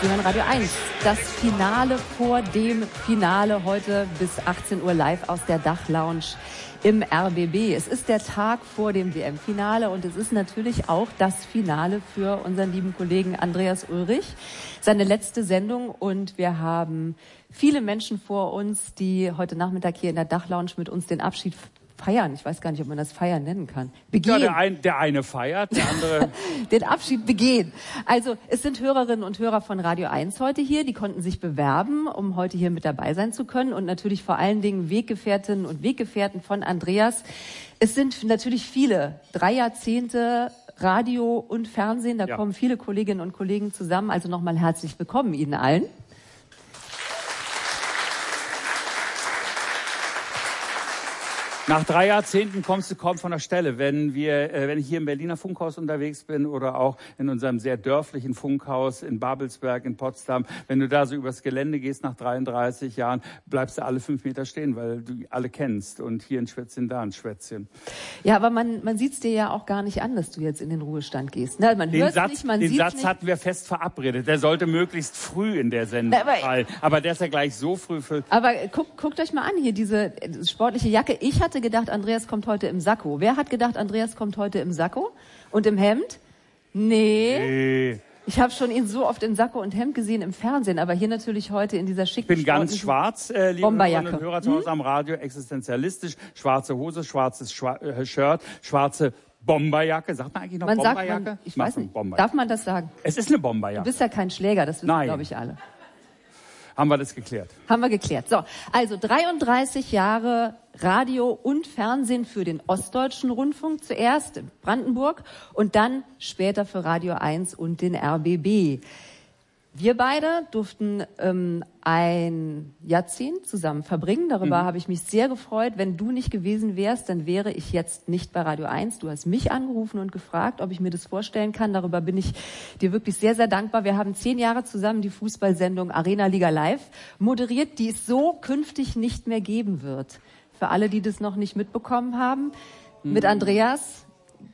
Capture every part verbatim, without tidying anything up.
Sie hören Radio eins, das Finale vor dem Finale, heute bis achtzehn Uhr live aus der Dachlounge im R B B. Es ist der Tag vor dem W M-Finale und es ist natürlich auch das Finale für unseren lieben Kollegen Andreas Ulrich, seine letzte Sendung, und wir haben viele Menschen vor uns, die heute Nachmittag hier in der Dachlounge mit uns den Abschied feiern. Ich weiß gar nicht, ob man das feiern nennen kann. Begehen. Ja, der, ein, der eine feiert, der andere... den Abschied begehen. Also es sind Hörerinnen und Hörer von Radio eins heute hier, die konnten sich bewerben, um heute hier mit dabei sein zu können, und natürlich vor allen Dingen Weggefährtinnen und Weggefährten von Andreas. Es sind natürlich viele, drei Jahrzehnte Radio und Fernsehen, da ja. kommen viele Kolleginnen und Kollegen zusammen, also nochmal herzlich willkommen Ihnen allen. Nach drei Jahrzehnten kommst du kaum von der Stelle. Wenn wir, äh, wenn ich hier im Berliner Funkhaus unterwegs bin oder auch in unserem sehr dörflichen Funkhaus in Babelsberg, in Potsdam, wenn du da so übers Gelände gehst nach dreiunddreißig Jahren, bleibst du alle fünf Meter stehen, weil du alle kennst. Und hier ein Schwätzchen, da ein Schwätzchen. Ja, aber man, man sieht es dir ja auch gar nicht an, dass du jetzt in den Ruhestand gehst. Ne? Man den hört Satz, nicht, man den sieht Satz nicht. hatten wir fest verabredet. Der sollte möglichst früh in der Sendung fallen. Aber, aber der ist ja gleich so früh für... Aber guckt, guckt euch mal an, hier diese sportliche Jacke. Ich hatte gedacht, Andreas kommt heute im Sakko. Wer hat gedacht, Andreas kommt heute im Sakko und im Hemd? Nee. Nee. Ich habe schon ihn so oft in Sakko und Hemd gesehen im Fernsehen, aber hier natürlich heute in dieser schicken, ich bin ganz schwarz, äh, liebe Hörerinnen und Hörer zu Hause am Radio, existenzialistisch, schwarze Hose, schwarzes Schwa äh, Shirt, schwarze Bomberjacke. Sagt man eigentlich noch man Bomberjacke? Sagt man, ich weiß nicht, Bomberjacke. Darf man das sagen? Es ist eine Bomberjacke. Du bist ja kein Schläger, das wissen, glaube ich, alle. Haben wir das geklärt? Haben wir geklärt. So, also dreiunddreißig Jahre Radio und Fernsehen für den Ostdeutschen Rundfunk, zuerst in Brandenburg und dann später für Radio eins und den R B B. Wir beide durften ähm, ein Jahrzehnt zusammen verbringen. Darüber mhm. habe ich mich sehr gefreut. Wenn du nicht gewesen wärst, dann wäre ich jetzt nicht bei Radio eins. Du hast mich angerufen und gefragt, ob ich mir das vorstellen kann. Darüber bin ich dir wirklich sehr, sehr dankbar. Wir haben zehn Jahre zusammen die Fußballsendung Arena Liga Live moderiert, die es so künftig nicht mehr geben wird. Für alle, die das noch nicht mitbekommen haben, mhm. mit Andreas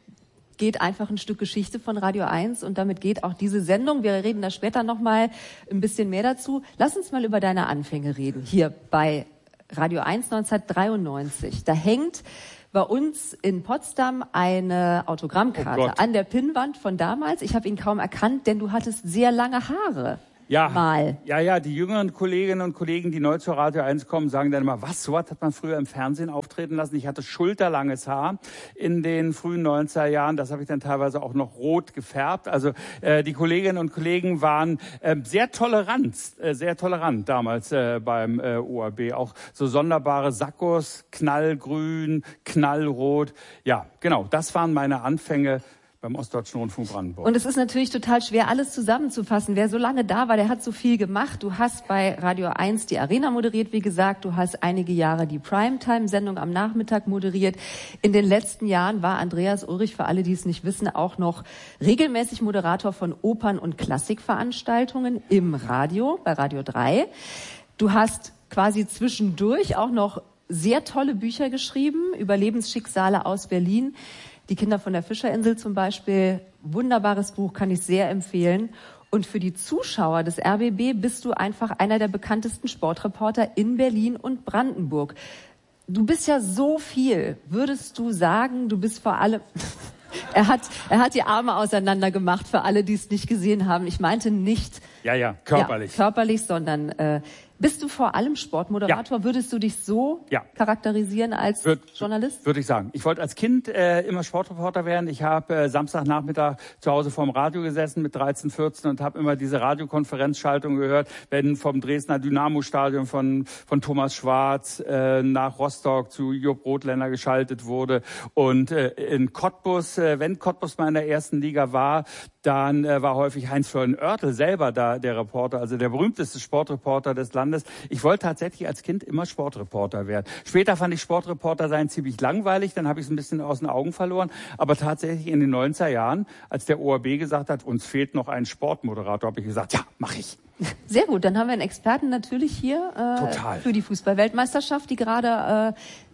geht einfach ein Stück Geschichte von Radio eins und damit geht auch diese Sendung. Wir reden da später noch mal ein bisschen mehr dazu. Lass uns mal über deine Anfänge reden, hier bei Radio eins neunzehnhundertdreiundneunzig. Da hängt bei uns in Potsdam eine Autogrammkarte oh an der Pinnwand von damals. Ich habe ihn kaum erkannt, denn du hattest sehr lange Haare. Ja, mal. ja, ja, die jüngeren Kolleginnen und Kollegen, die neu zur Radio eins kommen, sagen dann immer, was, sowas hat man früher im Fernsehen auftreten lassen. Ich hatte schulterlanges Haar in den frühen neunziger Jahren, das habe ich dann teilweise auch noch rot gefärbt. Also äh, die Kolleginnen und Kollegen waren äh, sehr tolerant, äh, sehr tolerant damals äh, beim äh, O R B. Auch so sonderbare Sakkos, knallgrün, knallrot. Ja, genau, das waren meine Anfänge beim Ostdeutschen Rundfunk Brandenburg. Und es ist natürlich total schwer, alles zusammenzufassen. Wer so lange da war, der hat so viel gemacht. Du hast bei Radio eins die Arena moderiert, wie gesagt. Du hast einige Jahre die Primetime-Sendung am Nachmittag moderiert. In den letzten Jahren war Andreas Ulrich, für alle, die es nicht wissen, auch noch regelmäßig Moderator von Opern- und Klassikveranstaltungen im Radio, bei Radio drei. Du hast quasi zwischendurch auch noch sehr tolle Bücher geschrieben über Lebensschicksale aus Berlin. Die Kinder von der Fischerinsel zum Beispiel, wunderbares Buch, kann ich sehr empfehlen. Und für die Zuschauer des R B B bist du einfach einer der bekanntesten Sportreporter in Berlin und Brandenburg. Du bist ja so viel. Würdest du sagen, du bist vor allem... Er hat, er hat die Arme auseinander gemacht für alle, die es nicht gesehen haben. Ich meinte nicht... Ja, ja, körperlich. Ja, körperlich, sondern... Äh, bist du vor allem Sportmoderator? Ja. Würdest du dich so ja. charakterisieren als Würde, Journalist? Würde ich sagen. Ich wollte als Kind äh, immer Sportreporter werden. Ich habe äh, Samstagnachmittag zu Hause vorm Radio gesessen mit dreizehn, vierzehn und habe immer diese Radiokonferenzschaltung gehört, wenn vom Dresdner Dynamo-Stadion von, von Thomas Schwarz äh, nach Rostock zu Jupp Rothländer geschaltet wurde. Und äh, in Cottbus, äh, wenn Cottbus mal in der ersten Liga war, dann äh, war häufig Heinz-Florian Oertel selber da, der Reporter, also der berühmteste Sportreporter des Landes. Ich wollte tatsächlich als Kind immer Sportreporter werden. Später fand ich Sportreporter sein ziemlich langweilig, dann habe ich es ein bisschen aus den Augen verloren. Aber tatsächlich in den neunziger Jahren, als der O R B gesagt hat, uns fehlt noch ein Sportmoderator, habe ich gesagt, ja, mache ich. Sehr gut, dann haben wir einen Experten natürlich hier äh, Total. für die Fußballweltmeisterschaft, die gerade äh,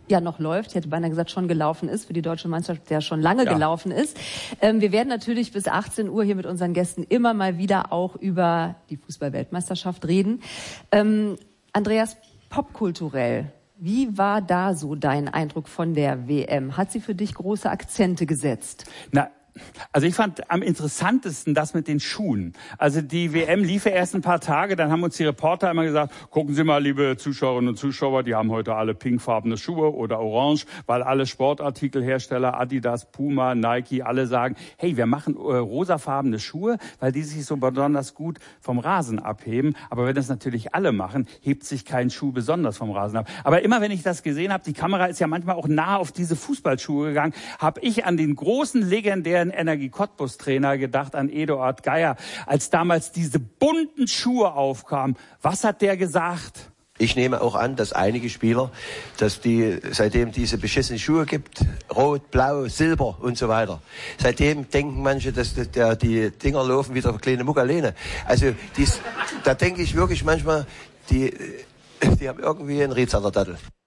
ja noch läuft, ich hätte beinahe gesagt, schon gelaufen ist, für die deutsche Mannschaft, der schon lange ja. gelaufen ist. Ähm, wir werden natürlich bis achtzehn Uhr hier mit unseren Gästen immer mal wieder auch über die Fußball-Weltmeisterschaft reden. Ähm, Andreas, popkulturell, wie war da so dein Eindruck von der W M? Hat sie für dich große Akzente gesetzt? Na, also ich fand am interessantesten das mit den Schuhen. Also die W M lief ja erst ein paar Tage, dann haben uns die Reporter immer gesagt, gucken Sie mal, liebe Zuschauerinnen und Zuschauer, die haben heute alle pinkfarbene Schuhe oder orange, weil alle Sportartikelhersteller, Adidas, Puma, Nike, alle sagen, hey, wir machen äh, rosafarbene Schuhe, weil die sich so besonders gut vom Rasen abheben. Aber wenn das natürlich alle machen, hebt sich kein Schuh besonders vom Rasen ab. Aber immer wenn ich das gesehen habe, die Kamera ist ja manchmal auch nah auf diese Fußballschuhe gegangen, habe ich an den großen legendären Energie Cottbus Trainer gedacht, an Eduard Geier, als damals diese bunten Schuhe aufkamen. Was hat der gesagt? Ich nehme auch an, dass einige Spieler, dass die, seitdem diese beschissenen Schuhe gibt, rot, blau, silber und so weiter, seitdem denken manche, dass der, die Dinger laufen wie der kleine Muckalene. Also dies, da denke ich wirklich manchmal, die, die haben irgendwie einen Rätsel an der Dattel.